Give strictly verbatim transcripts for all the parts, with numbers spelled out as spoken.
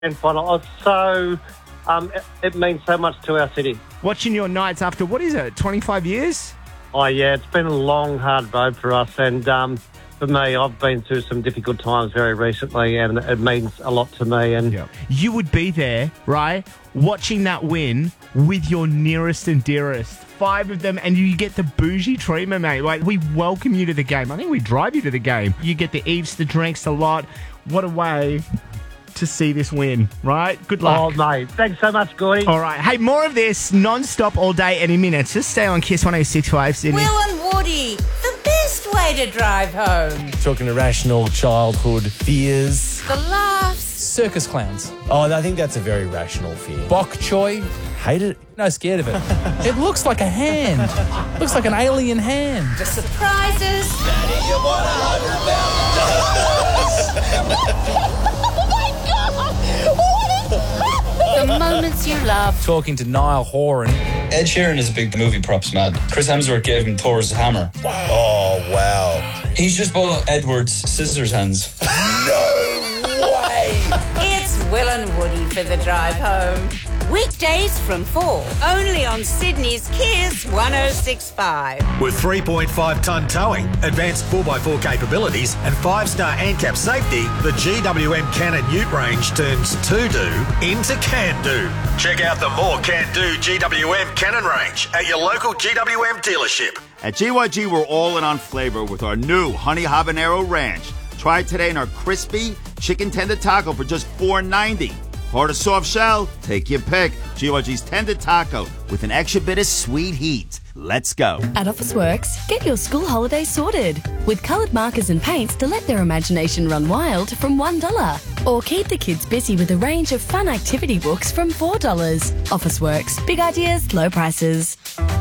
grand final. Oh, so um, it, it means so much to our city. Watching your Knights after, what is it, twenty-five years? Oh, yeah, it's been a long, hard road for us. And um, for me, I've been through some difficult times very recently, and it means a lot to me. And yeah. You would be there, right, watching that win with your nearest and dearest. Five of them, and you get the bougie treatment, mate. Like, we welcome you to the game. I think we drive you to the game. You get the eats, the drinks, the lot. What a way to see this win, right? Good luck. Oh, mate. Thanks so much, Gordy. All right. Hey, more of this non-stop all day, any minutes. Just stay on Kiss one oh six point five, Sydney. Will and Woody, the best way to drive home. Talking irrational childhood fears. The laughs. Circus clowns. Oh, I think that's a very rational fear. Bok choy. Hate it. No, scared of it. It looks like a hand. Looks like an alien hand. The surprises. Daddy, you want a hundred The moments you love. Talking to Niall Horan. Ed Sheeran is a big movie props man. Chris Hemsworth gave him Thor's hammer. Oh, wow. He's just bought Edward's scissors hands. No way! It's Will and Woody for the drive home. Weekdays from four, only on Sydney's Kiss one oh six point five. With three point five tonne towing, advanced four by four capabilities and five star ANCAP safety, the G W M Cannon Ute range turns to-do into can-do. Check out the more can-do G W M Cannon range at your local G W M dealership. At G Y G, we're all in on flavor with our new Honey Habanero Ranch. Try it today in our crispy chicken tender taco for just four ninety. Hard or soft shell? Take your pick. G Y G's tender taco with an extra bit of sweet heat. Let's go. At Officeworks, get your school holidays sorted with coloured markers and paints to let their imagination run wild from one dollar. Or keep the kids busy with a range of fun activity books from four dollars. Officeworks. Big ideas, low prices.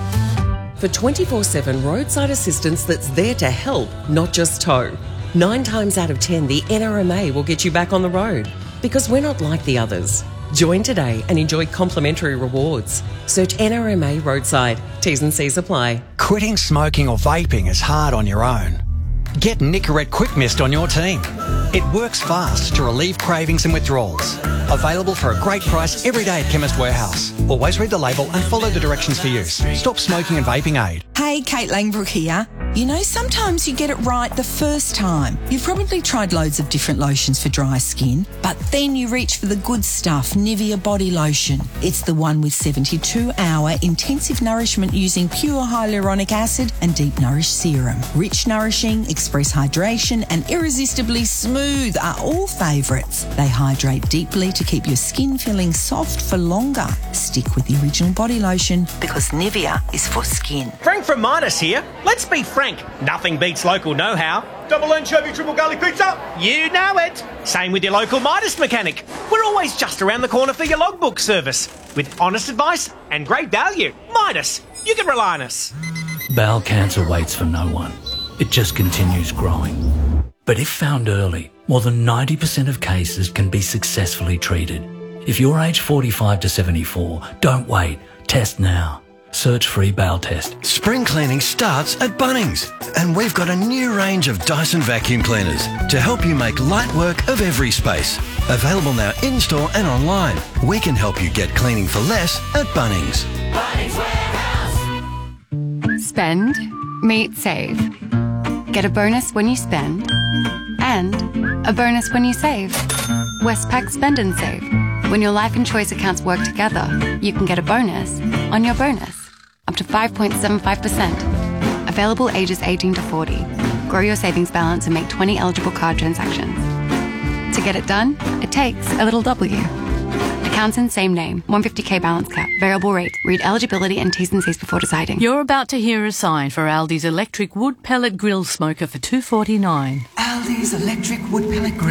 For twenty-four seven roadside assistance that's there to help, not just tow. Nine times out of ten, the N R M A will get you back on the road. Because we're not like the others. Join today and enjoy complimentary rewards. Search N R M A Roadside. T's and C's apply. Quitting smoking or vaping is hard on your own. Get Nicorette Quick Mist on your team. It works fast to relieve cravings and withdrawals. Available for a great price every day at Chemist Warehouse. Always read the label and follow the directions for use. Stop smoking and vaping aid. Hey, Kate Langbrook here. You know, sometimes you get it right the first time. You've probably tried loads of different lotions for dry skin, but then you reach for the good stuff, Nivea Body Lotion. It's the one with seventy-two hour intensive nourishment using pure hyaluronic acid and deep nourish serum. Rich, nourishing, express hydration and irresistibly smooth are all favourites. They hydrate deeply to keep your skin feeling soft for longer. Stick with the original body lotion because Nivea is for skin. Frank from Midas here. Let's be frank. Nothing beats local know-how. Double anchovy, triple garlic pizza. You know it. Same with your local Midas mechanic. We're always just around the corner for your logbook service. With honest advice and great value. Midas. You can rely on us. Bowel cancer waits for no one. It just continues growing. But if found early, more than ninety percent of cases can be successfully treated. If you're aged forty-five to seventy-four, don't wait. Test now. Search free bowel test. Spring cleaning starts at Bunnings, and we've got a new range of Dyson vacuum cleaners to help you make light work of every space. Available now in-store and online. We can help you get cleaning for less at Bunnings. Bunnings Warehouse. Spend, meet, save. Get a bonus when you spend, and a bonus when you save. Westpac Spend and Save. When your life and choice accounts work together, you can get a bonus on your bonus. Up to five point seven five percent. Available ages eighteen to forty. Grow your savings balance and make twenty eligible card transactions. To get it done, it takes a little W. Accounts in same name. one hundred fifty k balance cap. Variable rate. Read eligibility and T's and C's before deciding. You're about to hear a sign for Aldi's electric wood pellet grill smoker for two forty-nine. Aldi's electric wood pellet grill.